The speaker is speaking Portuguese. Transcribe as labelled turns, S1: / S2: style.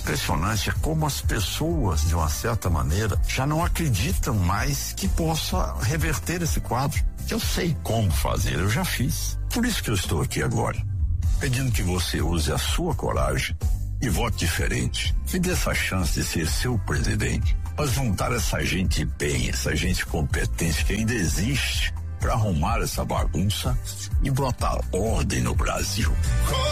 S1: impressionante como as pessoas, de uma certa maneira, já não acreditam mais que possa reverter esse quadro. Eu sei como fazer, eu já fiz. Por isso que eu estou aqui agora, pedindo que você use a sua coragem e vote diferente. Me dê essa chance de ser seu presidente, para juntar essa gente bem, essa gente competente que ainda existe, para arrumar essa bagunça e botar ordem no Brasil.